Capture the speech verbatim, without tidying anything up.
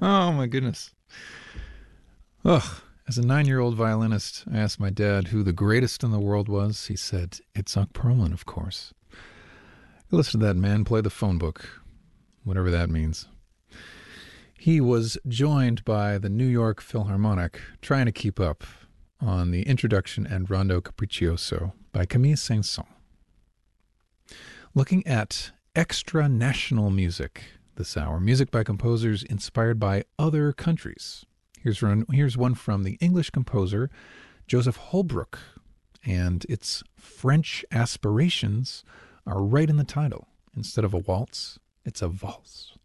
Oh, my goodness. Ugh. As a nine-year-old violinist, I asked my dad who the greatest in the world was. He said, Itzhak Perlman, of course. Listen to that man play the phone book, whatever that means. He was joined by the New York Philharmonic, trying to keep up on the introduction and Rondo Capriccioso by Camille Saint-Saëns. Looking at extra national music this hour, music by composers inspired by other countries. Here's one, here's one from the English composer Joseph Holbrooke, and its French aspirations are right in the title. Instead of a waltz, it's a valse.